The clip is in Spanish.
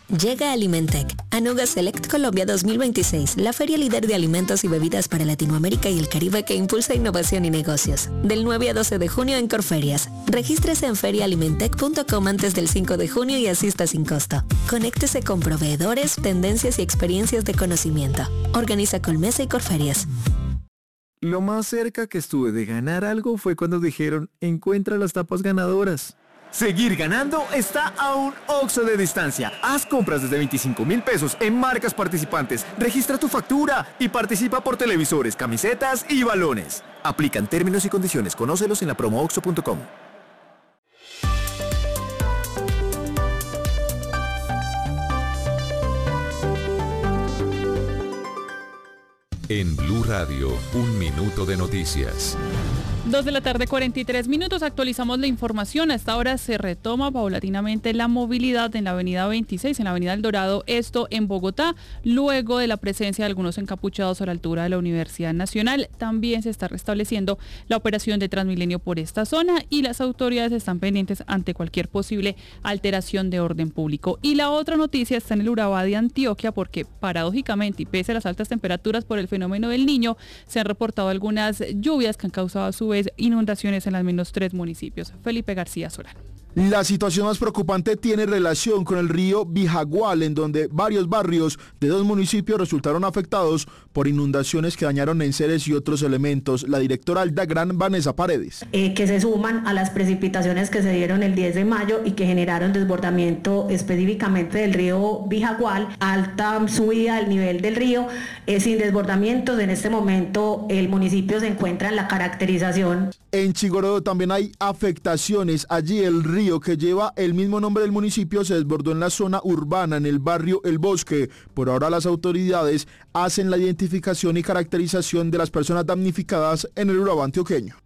Llega Alimentec, Anuga Select Colombia 2026, la feria líder de alimentos y bebidas para Latinoamérica y el Caribe que impulsa innovación y negocios. Del 9 a 12 de junio en Corferias. Regístrese en ferialimentec.com antes del 5 de junio y asista sin costo. Conéctese con proveedores, tendencias y experiencias de conocimiento. Organiza Colmesa y Corferias. Lo más cerca que estuve de ganar algo fue cuando dijeron, encuentra las tapas ganadoras. Seguir ganando está a un Oxxo de distancia. Haz compras desde 25,000 pesos en marcas participantes. Registra tu factura y participa por televisores, camisetas y balones. Aplican términos y condiciones. Conócelos en la promo oxxo.com. En Blue Radio, un minuto de noticias. 2:43 p.m. Actualizamos la información. A esta hora se retoma paulatinamente la movilidad en la avenida 26, en la avenida El Dorado, esto en Bogotá, luego de la presencia de algunos encapuchados a la altura de la Universidad Nacional. También se está restableciendo la operación de Transmilenio por esta zona y las autoridades están pendientes ante cualquier posible alteración de orden público. Y la otra noticia está en el Urabá de Antioquia, porque paradójicamente y pese a las altas temperaturas por el fenómeno del Niño, se han reportado algunas lluvias que han causado a su vez inundaciones en al menos 3 municipios. Felipe García Solano. La situación más preocupante tiene relación con el río Bijagual, en donde varios barrios de 2 municipios resultaron afectados por inundaciones que dañaron enseres y otros elementos. La directora Aldagran, Vanessa Paredes. Que se suman a las precipitaciones que se dieron el 10 de mayo y que generaron desbordamiento específicamente del río Bijagual, alta subida del nivel del río, sin desbordamientos. En este momento el municipio se encuentra en la caracterización. En Chigoró también hay afectaciones. Allí el río que lleva el mismo nombre del municipio se desbordó en la zona urbana, en el barrio El Bosque. Por ahora las autoridades hacen la identificación y caracterización de las personas damnificadas en el Urabá antioqueño.